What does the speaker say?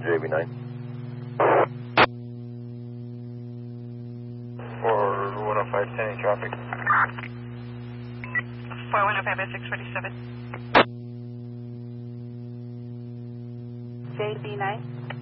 JB9. For 10510 in traffic. 4105 at 647. JB9.